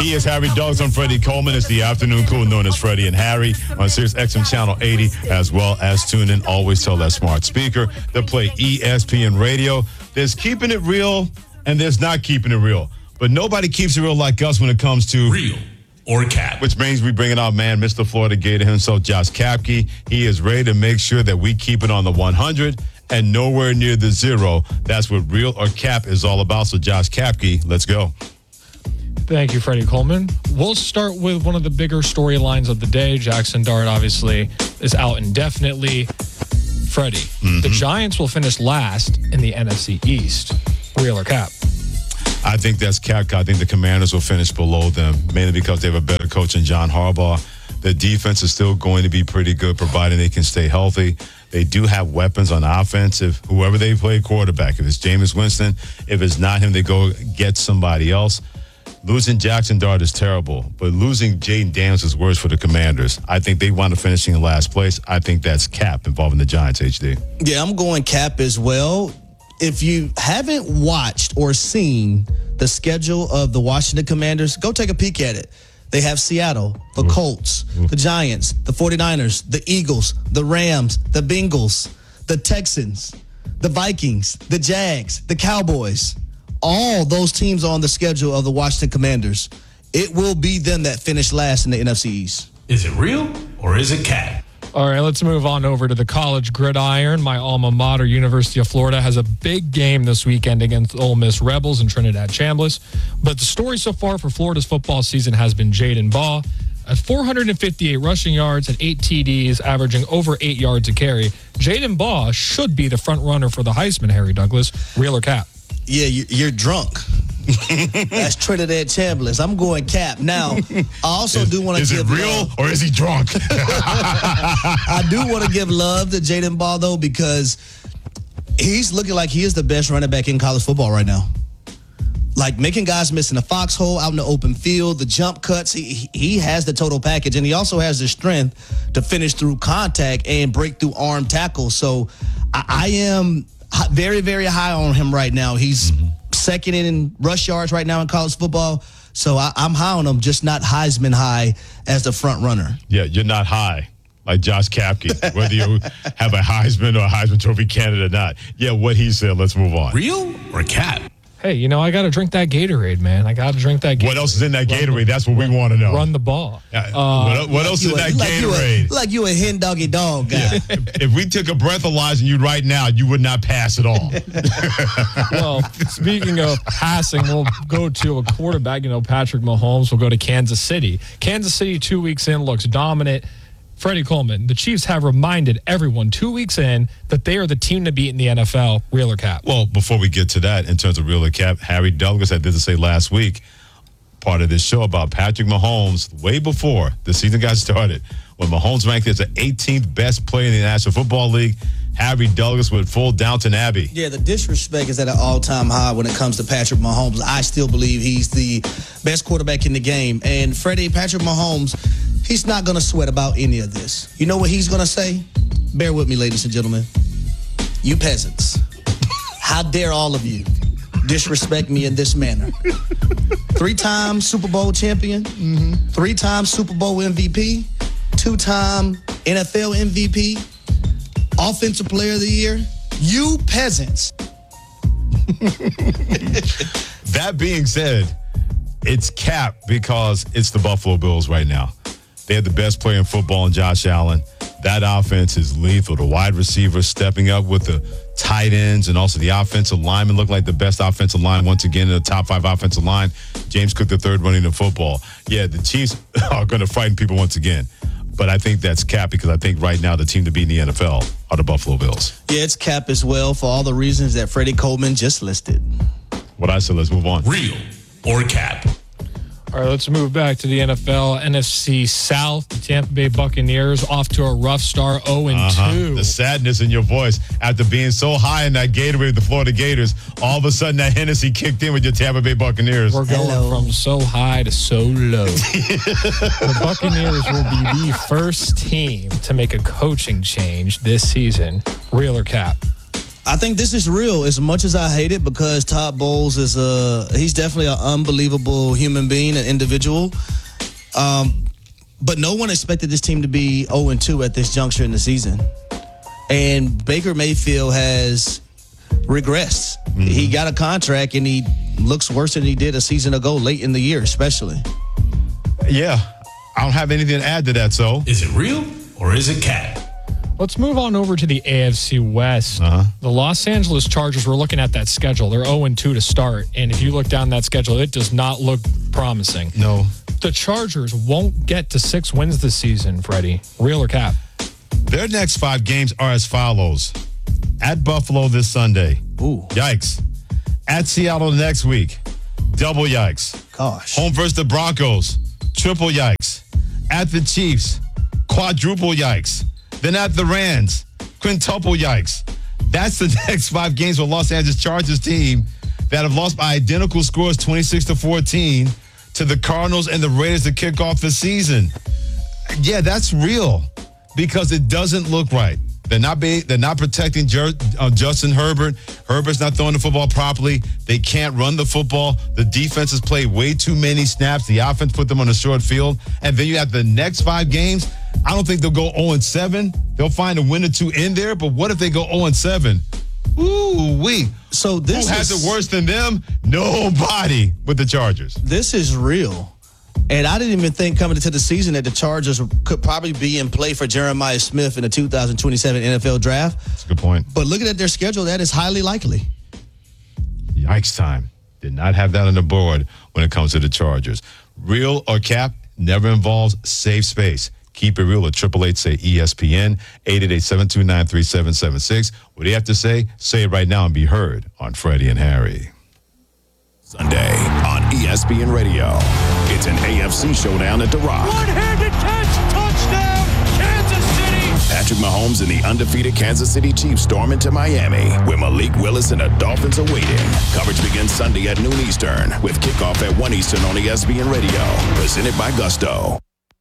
He is Harry Douglas. I'm Freddie Coleman. It's the afternoon crew known as Freddie and Harry on Sirius XM Channel 80, as well as tune in. Always tell that smart speaker to play ESPN Radio. There's keeping it real and there's not keeping it real. But nobody keeps it real like us when it comes to Real or Cap. Which means we bringing our man, Mr. Florida Gator himself, Josh Kapke. He is ready to make sure that we keep it on the 100 and nowhere near the 0. That's what Real or Cap is all about. So, Josh Kapke, let's go. Thank you, Freddie Coleman. We'll start with one of the bigger storylines of the day. Jackson Dart, obviously, is out indefinitely. Freddie, the Giants will finish last in the NFC East. Real or Cap? I think that's Cap. I think the Commanders will finish below them, mainly because they have a better coach than John Harbaugh. The defense is still going to be pretty good, providing they can stay healthy. They do have weapons on offense. If whoever they play quarterback, if it's Jameis Winston, if it's not him, they go get somebody else. Losing Jackson Dart is terrible, but losing Jaden Daniels is worse for the Commanders. I think they wound up finishing in last place. I think that's Cap involving the Giants, HD. Yeah, I'm going Cap as well. If you haven't watched or seen the schedule of the Washington Commanders, go take a peek at it. They have Seattle, the Colts, the Giants, the 49ers, the Eagles, the Rams, the Bengals, the Texans, the Vikings, the Jags, the Cowboys. All those teams are on the schedule of the Washington Commanders. It will be them that finish last in the NFC East. Is it real or is it Cap? All right, let's move on over to the college gridiron. My alma mater, University of Florida, has a big game this weekend against Ole Miss Rebels and Trinidad Chambliss. But the story so far for Florida's football season has been Jaden Baugh. At 458 rushing yards and 8 TDs, averaging over 8 yards a carry, Jaden Baugh should be the front runner for the Heisman, Harry Douglas. Real or Cap? Yeah, you're drunk. That's Trinidad Chambliss. I'm going Cap. Now, I also do want to give Is it real or is he drunk? I do want to give love to Jaden Baugh, though, because he's looking like he is the best running back in college football right now. Like making guys miss in the foxhole, out in the open field, the jump cuts. He has the total package, and he also has the strength to finish through contact and break through arm tackles. So I am very, very high on him right now. He's second in rush yards right now in college football. So I'm high on him, just not Heisman high as the front runner. Yeah, you're not high like Josh Kapke, whether you have a Heisman or a Heisman Trophy candidate or not. Yeah, what he said. Let's move on. Real or Cap? Hey, I got to drink that Gatorade, man. I got to drink that Gatorade. What else is in that Gatorade? That's what we want to know. Run the ball. What else is in that Gatorade? Like you a hen doggy dog guy. Yeah. If we took a breathalyzer and you right now, you would not pass at all. Well, speaking of passing, we'll go to a quarterback. Patrick Mahomes will go to Kansas City. Kansas City 2 weeks in looks dominant. Freddie Coleman, the Chiefs have reminded everyone 2 weeks in that they are the team to beat in the NFL. Real or Cap? Well, before we get to that, in terms of Real or Cap, Harry Douglas, I did say last week, part of this show about Patrick Mahomes, way before the season got started, when Mahomes ranked as the 18th best player in the National Football League, Harry Douglas would full Downton Abbey. Yeah, the disrespect is at an all-time high when it comes to Patrick Mahomes. I still believe he's the best quarterback in the game. And Freddie, Patrick Mahomes, he's not going to sweat about any of this. You know what he's going to say? Bear with me, ladies and gentlemen. You peasants. How dare all of you disrespect me in this manner? 3-time Super Bowl champion, 3-time Super Bowl MVP, 2-time NFL MVP, Offensive Player of the Year. You peasants. That being said, it's Cap because it's the Buffalo Bills right now. They have the best player in football in Josh Allen. That offense is lethal. The wide receivers stepping up with the tight ends and also the offensive linemen look like the best offensive line once again in the top 5 offensive line. James Cook III running the football. Yeah, the Chiefs are going to frighten people once again. But I think that's Cap because I think right now the team to beat in the NFL are the Buffalo Bills. Yeah, it's Cap as well for all the reasons that Freddie Coleman just listed. What I said, let's move on. Real or Cap? All right, let's move back to the NFL. NFC South, the Tampa Bay Buccaneers off to a rough start, 0-2. The sadness in your voice after being so high in that Gatorade with the Florida Gators, all of a sudden that Hennessy kicked in with your Tampa Bay Buccaneers. We're going from so high to so low. The Buccaneers will be the first team to make a coaching change this season. Real or Cap? I think this is real as much as I hate it because Todd Bowles is he's definitely an unbelievable human being, an individual. But no one expected this team to be 0-2 at this juncture in the season. And Baker Mayfield has regressed. Mm-hmm. He got a contract and he looks worse than he did a season ago, late in the year especially. Yeah, I don't have anything to add to that, so. Is it real or is it cat? Let's move on over to the AFC West. The Los Angeles Chargers, we're looking at that schedule. They're 0-2 to start. And if you look down that schedule, it does not look promising. No. The Chargers won't get to 6 wins this season, Freddie. Real or cap? Their next 5 games are as follows. At Buffalo this Sunday. Ooh. Yikes. At Seattle next week. Double yikes. Gosh. Home versus the Broncos. Triple yikes. At the Chiefs. Quadruple yikes. Then at the Rams, quintuple yikes. That's the next 5 games for Los Angeles Chargers team that have lost by identical scores, 26-14, to the Cardinals and the Raiders to kick off the season. Yeah, that's real because it doesn't look right. They're not protecting Justin Herbert. Herbert's not throwing the football properly. They can't run the football. The defense has played way too many snaps. The offense put them on a short field. And then you have the next 5 games. I don't think they'll go 0-7. They'll find a win or 2 in there. But what if they go 0-7? Ooh-wee. So this Who has it worse than them? Nobody with the Chargers. This is real. And I didn't even think coming into the season that the Chargers could probably be in play for Jeremiah Smith in the 2027 NFL draft. That's a good point. But looking at their schedule, that is highly likely. Yikes time. Did not have that on the board when it comes to the Chargers. Real or cap never involves safe space. Keep it real at 888-SAY-ESPN, 888-729-3776. What do you have to say? Say it right now and be heard on Freddie and Harry. Sunday on ESPN Radio. It's an AFC showdown at The Rock. One-handed catch, touchdown, Kansas City. Patrick Mahomes and the undefeated Kansas City Chiefs storm into Miami, where Malik Willis and the Dolphins are waiting. Coverage begins Sunday at noon Eastern, with kickoff at 1 Eastern on ESPN Radio. Presented by Gusto.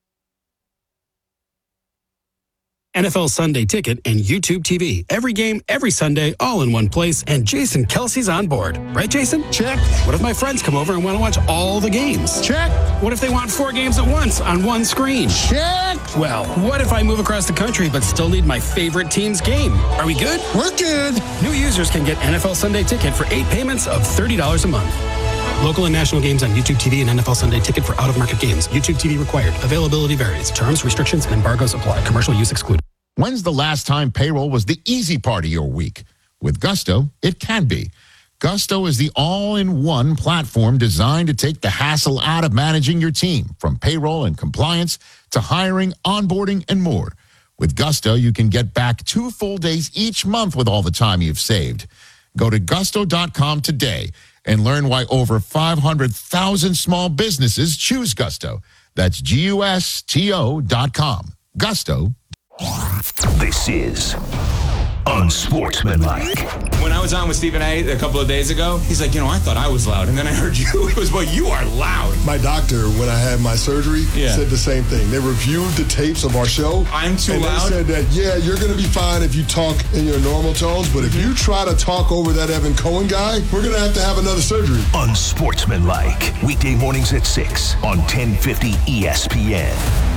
NFL Sunday Ticket and YouTube TV. Every game, every Sunday, all in one place. And Jason Kelsey's on board. Right, Jason? Check. What if my friends come over and want to watch all the games? Check. What if they want 4 games at once on one screen? Check. Well, what if I move across the country but still need my favorite team's game? Are we good? We're good. New users can get NFL Sunday Ticket for 8 payments of $30 a month. Local and national games on YouTube TV and NFL Sunday Ticket for out-of-market games. YouTube TV required. Availability varies. Terms, restrictions, and embargoes apply. Commercial use excluded. When's the last time payroll was the easy part of your week? With Gusto, it can be. Gusto is the all-in-one platform designed to take the hassle out of managing your team, from payroll and compliance to hiring, onboarding, and more. With Gusto, you can get back 2 full days each month with all the time you've saved. Go to gusto.com today and learn why over 500,000 small businesses choose Gusto. That's GUSTO.com. Gusto. This is Unsportsmanlike. When I was on with Stephen A. a couple of days ago, he's like, I thought I was loud. And then I heard you. It was, well, you are loud. My doctor, when I had my surgery, said the same thing. They reviewed the tapes of our show. I'm too and loud? They said that, you're going to be fine if you talk in your normal tones. But if you try to talk over that Evan Cohen guy, we're going to have another surgery. Unsportsmanlike. Weekday mornings at 6 on 1050 ESPN.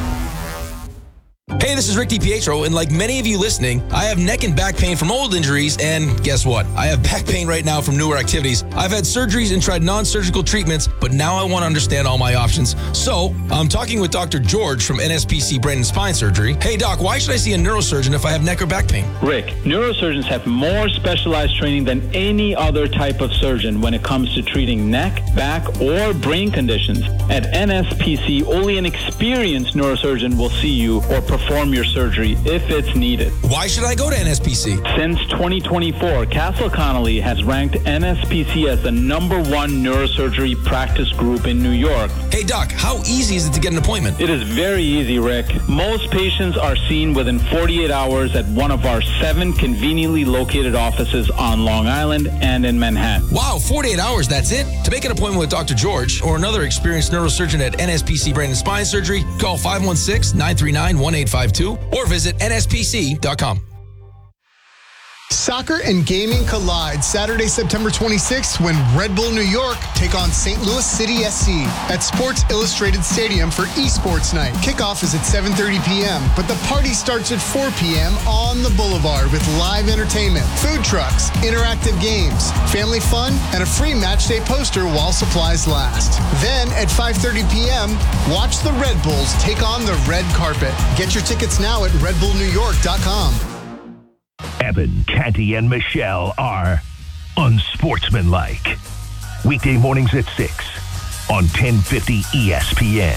Hey, this is Rick DiPietro, and like many of you listening, I have neck and back pain from old injuries, and guess what? I have back pain right now from newer activities. I've had surgeries and tried non-surgical treatments, but now I want to understand all my options. So, I'm talking with Dr. George from NSPC Brain and Spine Surgery. Hey, Doc, why should I see a neurosurgeon if I have neck or back pain? Rick, neurosurgeons have more specialized training than any other type of surgeon when it comes to treating neck, back, or brain conditions. At NSPC, only an experienced neurosurgeon will see you or perform your surgery if it's needed. Why should I go to NSPC? Since 2024, Castle Connolly has ranked NSPC as the #1 neurosurgery practice group in New York. Hey, Doc, how easy is it to get an appointment? It is very easy, Rick. Most patients are seen within 48 hours at one of our 7 conveniently located offices on Long Island and in Manhattan. Wow, 48 hours, that's it? To make an appointment with Dr. George or another experienced neurosurgeon at NSPC Brain and Spine Surgery, call 516-939-1852 or visit nspc.com. Soccer and gaming collide Saturday, September 26th when Red Bull New York take on St. Louis City SC at Sports Illustrated Stadium for Esports Night. Kickoff is at 7:30 p.m., but the party starts at 4 p.m. on the Boulevard with live entertainment, food trucks, interactive games, family fun, and a free matchday poster while supplies last. Then at 5:30 p.m., watch the Red Bulls take on the red carpet. Get your tickets now at redbullnewyork.com. Evan, Canty, and Michelle are unsportsmanlike. Weekday mornings at 6 on 1050 ESPN.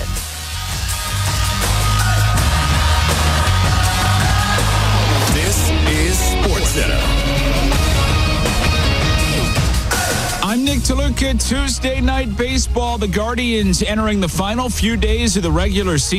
This is SportsCenter. I'm Nick DeLuca. Tuesday night baseball. The Guardians entering the final few days of the regular season.